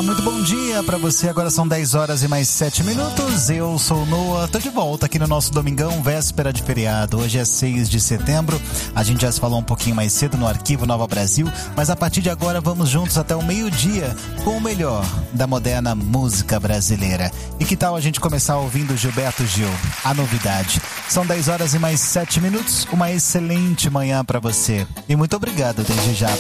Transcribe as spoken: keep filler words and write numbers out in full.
Olá, muito bom dia pra você. Agora são dez horas e mais sete minutos. Eu sou o Noah, tô de volta aqui no nosso domingão, véspera de feriado. Hoje é seis de setembro. A gente já se falou um pouquinho mais cedo no Arquivo Nova Brasil, mas a partir de agora vamos juntos até o meio-dia com o melhor da moderna música brasileira. E que tal a gente começar ouvindo Gilberto Gil, a novidade? São dez horas e mais sete minutos. Uma excelente manhã pra você. E muito obrigado desde já